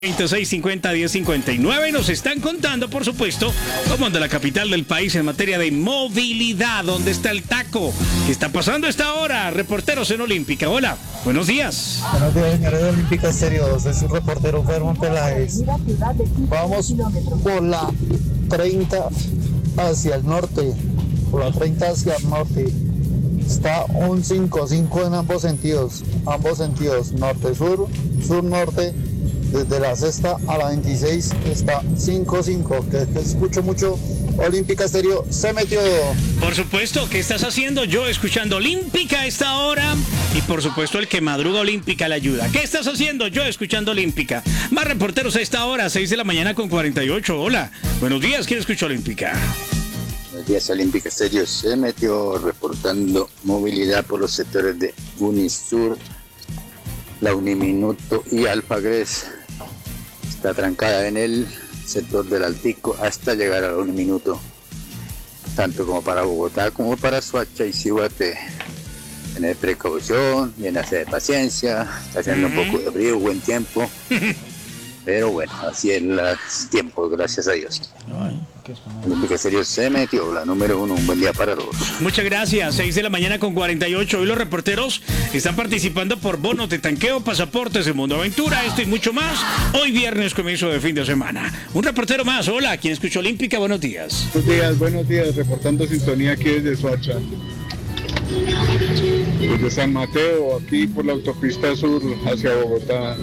2650-1059. Nos están contando, por supuesto, cómo anda la capital del país en materia de movilidad. ¿Dónde está el taco? ¿Qué está pasando a esta hora? Reporteros en Olímpica. Hola, buenos días. Buenos días, señores de Olímpica Estéreo. Soy su reportero Fermón Peláez. Vamos por la 30 hacia el norte. Por la 30 hacia el norte. Está un 5-5 en ambos sentidos. Norte-sur, sur-norte. Desde la sexta a la 26 está 5-5, que escucho mucho. Olímpica Estéreo se metió. Por supuesto, ¿qué estás haciendo? Yo escuchando Olímpica a esta hora. Y por supuesto, el que madruga Olímpica le ayuda. ¿Qué estás haciendo? Yo escuchando Olímpica. Más reporteros a esta hora, 6 de la mañana con 48. Hola, buenos días, ¿quién escucha Olímpica? Buenos días, Olímpica Estéreo se metió reportando movilidad por los sectores de Unisur, la Uniminuto y Alpagres. Está trancada en el sector del Altico hasta llegar a un minuto, tanto como para Bogotá como para Soacha y Cihuaté. Tener precaución, llenarse de paciencia, está haciendo un poco de frío, buen tiempo, pero bueno, así es el tiempo, gracias a Dios. Olímpica Estéreo se metió, la número 1, un buen día para todos. Muchas gracias, 6 de la mañana con 48. Hoy los reporteros están participando por bonos de tanqueo, pasaportes de Mundo Aventura, esto y mucho más. Hoy viernes, comienzo de fin de semana. Un reportero más, hola, ¿quién escucha Olímpica? Buenos días. Buenos días, reportando sintonía aquí desde Soacha. Desde San Mateo, aquí por la autopista sur hacia Bogotá.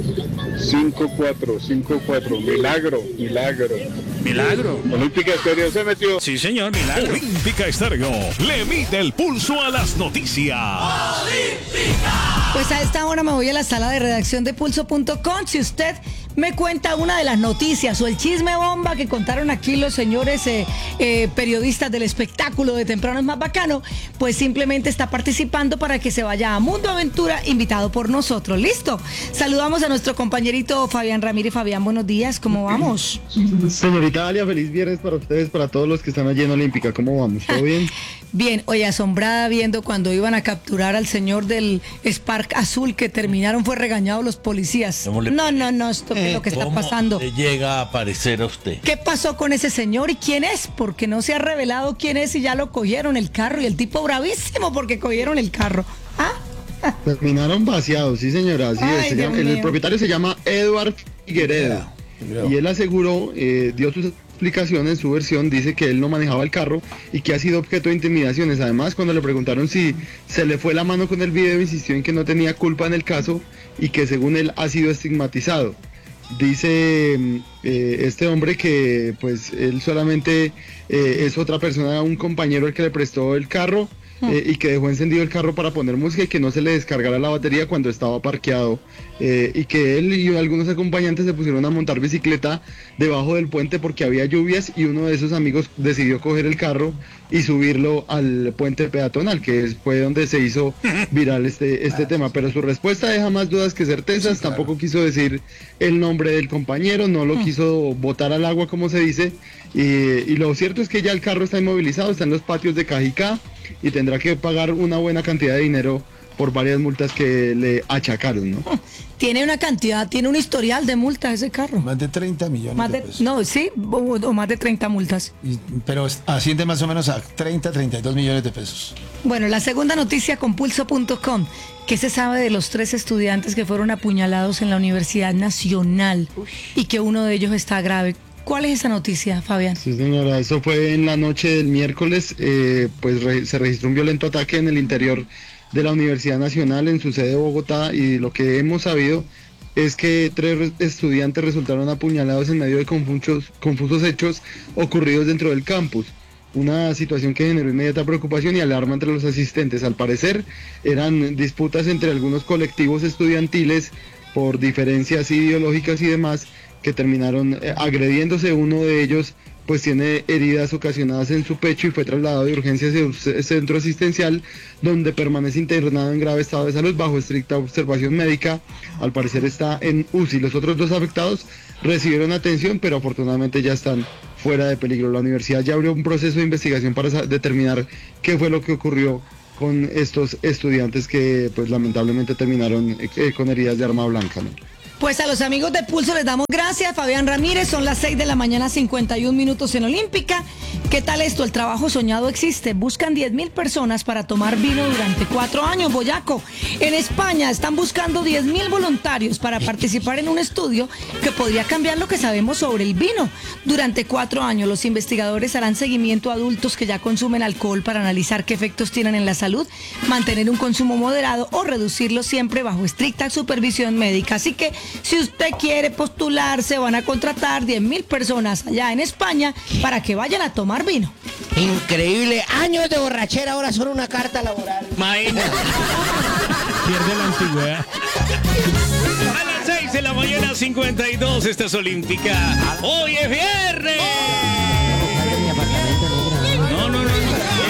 5-4, milagro. Olímpica Estéreo se metió. Sí, señor, milagro. Olímpica Estéreo le mide el pulso a las noticias. Pues a esta hora me voy a la sala de redacción de pulso.com. Si usted me cuenta una de las noticias o el chisme bomba que contaron aquí los señores periodistas del espectáculo de Temprano es Más Bacano, pues simplemente está participando para que se vaya a Mundo Aventura, invitado por nosotros. ¿Listo? Saludamos a nuestro compañerito Fabián Ramírez. Fabián, buenos días, ¿cómo vamos? Señorita Dalia, feliz viernes para ustedes, para todos los que están allí en Olímpica. ¿Cómo vamos? ¿Todo bien? Bien, oye, asombrada viendo cuando iban a capturar al señor del Spark Azul, que terminaron, fue regañado los policías. No, esto es lo que está pasando. ¿Cómo le llega a aparecer a usted? ¿Qué pasó con ese señor y quién es? Porque no se ha revelado quién es y ya lo cogieron el carro y el tipo bravísimo porque cogieron el carro. Terminaron vaciados, sí señora, así Ay, es. El propietario se llama Edward Figueredo. Y él aseguró, dio sus explicaciones, su versión, dice que él no manejaba el carro y que ha sido objeto de intimidaciones. Además, cuando le preguntaron si se le fue la mano con el video, insistió en que no tenía culpa en el caso y que según él ha sido estigmatizado. Dice este hombre que pues él solamente es otra persona, un compañero el que le prestó el carro y que dejó encendido el carro para poner música y que no se le descargara la batería cuando estaba parqueado, y que él y algunos acompañantes se pusieron a montar bicicleta debajo del puente porque había lluvias y uno de esos amigos decidió coger el carro y subirlo al puente peatonal, que fue donde se hizo viral este tema. Pero su respuesta deja más dudas que certezas. Tampoco quiso decir el nombre del compañero, no lo quiso botar al agua como se dice, y lo cierto es que ya el carro está inmovilizado, está en los patios de Cajicá y tendrá que pagar una buena cantidad de dinero por varias multas que le achacaron, ¿no? Tiene un historial de multas ese carro. Más de 30 millones de pesos. No, sí, o más de 30 multas. Pero asciende más o menos a 32 millones de pesos. Bueno, la segunda noticia con pulso.com. ¿Qué se sabe de los 3 estudiantes que fueron apuñalados en la Universidad Nacional y que uno de ellos está grave? ¿Cuál es esa noticia, Fabián? Sí, señora, eso fue en la noche del miércoles, se registró un violento ataque en el interior de la Universidad Nacional en su sede de Bogotá, y lo que hemos sabido es que 3 estudiantes resultaron apuñalados en medio de confusos hechos ocurridos dentro del campus. Una situación que generó inmediata preocupación y alarma entre los asistentes. Al parecer eran disputas entre algunos colectivos estudiantiles por diferencias ideológicas y demás, que terminaron agrediéndose. Uno de ellos pues tiene heridas ocasionadas en su pecho y fue trasladado de urgencias a un centro asistencial donde permanece internado en grave estado de salud bajo estricta observación médica. Al parecer está en UCI. Los otros 2 afectados recibieron atención, pero afortunadamente ya están fuera de peligro. La universidad ya abrió un proceso de investigación para determinar qué fue lo que ocurrió con estos estudiantes que pues lamentablemente terminaron con heridas de arma blanca, ¿no? Pues a los amigos de Pulso les damos gracias. Fabián Ramírez, son las 6 de la mañana, 51 minutos en Olímpica. ¿Qué tal esto? El trabajo soñado existe. Buscan 10.000 personas para tomar vino durante 4 años, Boyaco. En España están buscando 10.000 voluntarios para participar en un estudio que podría cambiar lo que sabemos sobre el vino. Durante 4 años los investigadores harán seguimiento a adultos que ya consumen alcohol para analizar qué efectos tienen en la salud, mantener un consumo moderado o reducirlo siempre bajo estricta supervisión médica. Así que si usted quiere postularse, van a contratar 10.000 personas allá en España para que vayan a tomar vino. Increíble. Años de borrachera ahora son una carta laboral. Maena. Pierde la antigüedad. A las 6 de la mañana, 52, esta es Olímpica. Hoy es viernes.